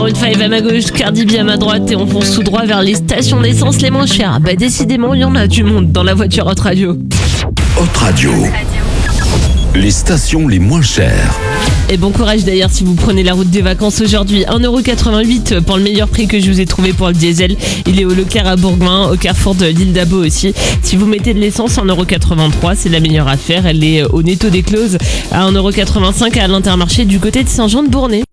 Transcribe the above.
Maroon 5 à ma gauche, Cardi B à ma droite et on fonce tout droit vers les stations d'essence les moins chères. Bah décidément, il y en a du monde dans la voiture Hot Radio. Hot Radio. Les stations les moins chères. Et bon courage d'ailleurs si vous prenez la route des vacances aujourd'hui. 1,88€ pour le meilleur prix que je vous ai trouvé pour le diesel. Il est au Leclerc à Bourgoin, au carrefour de l'île d'Abo aussi. Si vous mettez de l'essence, 1,83€, c'est la meilleure affaire. Elle est au Netto des Closes à 1,85€ à l'Intermarché du côté de Saint-Jean-de-Bournay.